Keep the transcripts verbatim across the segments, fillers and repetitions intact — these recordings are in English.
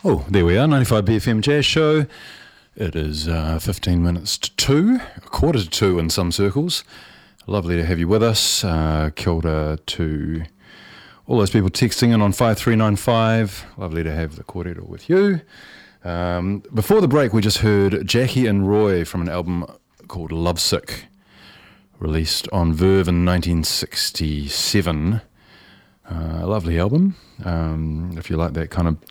Oh, there we are, ninety-five B F M Jazz Show. It is uh, fifteen minutes to two, a quarter to two in some circles. Lovely to have you with us. Uh, kia ora to all those people texting in on five three nine five. Lovely to have the kōrero with you. Um, before the break, we just heard Jackie and Roy from an album called Lovesick, released on Verve in nineteen sixty-seven. Uh, a lovely album. Um, if you like that kind of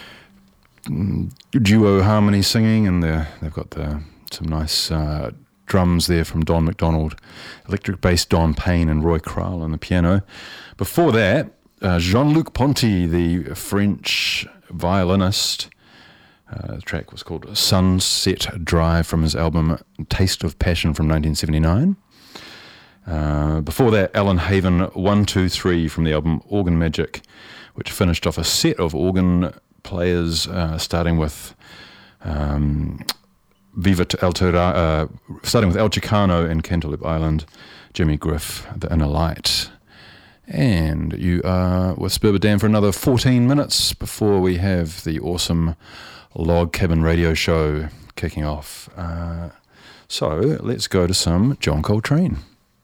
duo harmony singing, and they've got the, some nice uh, drums there from Don McDonald, electric bass Don Payne, and Roy Kral on the piano. Before that, uh, Jean-Luc Ponty, the French violinist. Uh, the track was called Sunset Drive from his album Taste of Passion from nineteen seventy-nine. Uh, before that, Alan Haven, one two three from the album Organ Magic, which finished off a set of organ players, uh, starting with um, Viva El Terra, uh, starting with El Chicano and Cantaloupe Island, Jimmy Griff, The Inner Light. And you are with Sperber Dan for another fourteen minutes before we have the awesome Log Cabin Radio Show kicking off. Uh, so let's go to some John Coltrane.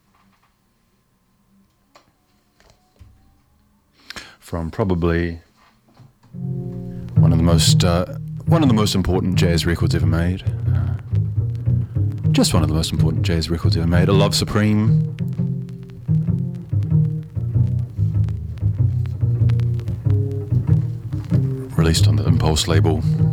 From probably one of the most uh, one of the most important jazz records ever made. Uh, just one of the most important jazz records ever made. A Love Supreme. Released on the Impulse label.